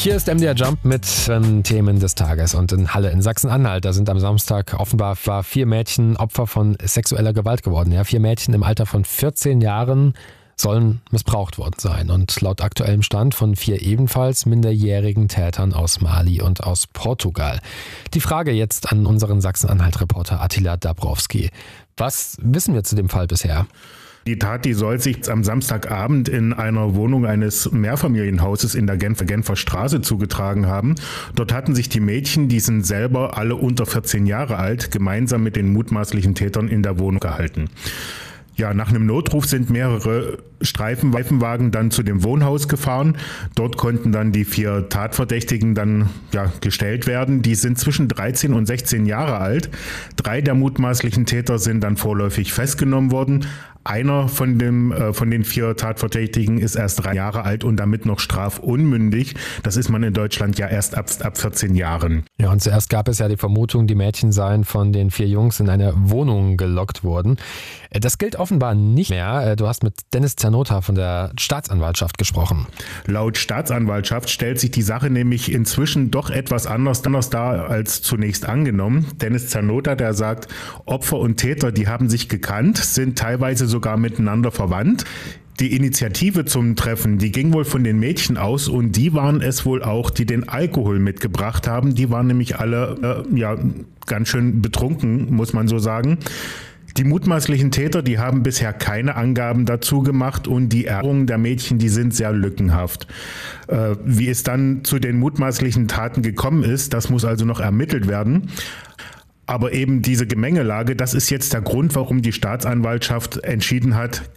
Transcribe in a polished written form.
Hier ist MDR Jump mit den Themen des Tages. Und in Halle in Sachsen-Anhalt, da sind am Samstag offenbar 4 Mädchen Opfer von sexueller Gewalt geworden. Ja, 4 Mädchen im Alter von 14 Jahren sollen missbraucht worden sein. Und laut aktuellem Stand von 4 ebenfalls minderjährigen Tätern aus Mali und aus Portugal. Die Frage jetzt an unseren Sachsen-Anhalt-Reporter Attila Dabrowski. Was wissen wir zu dem Fall bisher? Die Tat, die soll sich am Samstagabend in einer Wohnung eines Mehrfamilienhauses in der Genfer Straße zugetragen haben. Dort hatten sich die Mädchen, die sind selber alle unter 14 Jahre alt, gemeinsam mit den mutmaßlichen Tätern in der Wohnung gehalten. Ja, nach einem Notruf sind mehrere Streifenwagen dann zu dem Wohnhaus gefahren. Dort konnten dann die 4 Tatverdächtigen dann gestellt werden. Die sind zwischen 13 und 16 Jahre alt. 3 der mutmaßlichen Täter sind dann vorläufig festgenommen worden. Einer von den 4 Tatverdächtigen ist erst 3 Jahre alt und damit noch strafunmündig. Das ist man in Deutschland ja erst ab 14 Jahren. Ja, und zuerst gab es ja die Vermutung, die Mädchen seien von den 4 Jungs in eine Wohnung gelockt worden. Das gilt offenbar nicht mehr. Du hast mit Dennis Zernota von der Staatsanwaltschaft gesprochen. Laut Staatsanwaltschaft stellt sich die Sache nämlich inzwischen doch etwas anders dar als zunächst angenommen. Dennis Zernota, der sagt, Opfer und Täter, die haben sich gekannt, sind teilweise sogar miteinander verwandt. Die Initiative zum Treffen, die ging wohl von den Mädchen aus und die waren es wohl auch, die den Alkohol mitgebracht haben. Die waren nämlich alle ganz schön betrunken, muss man so sagen. Die mutmaßlichen Täter, die haben bisher keine Angaben dazu gemacht und die Erinnerungen der Mädchen, die sind sehr lückenhaft. Wie es dann zu den mutmaßlichen Taten gekommen ist, das muss also noch ermittelt werden. Aber eben diese Gemengelage, das ist jetzt der Grund, warum die Staatsanwaltschaft entschieden hat,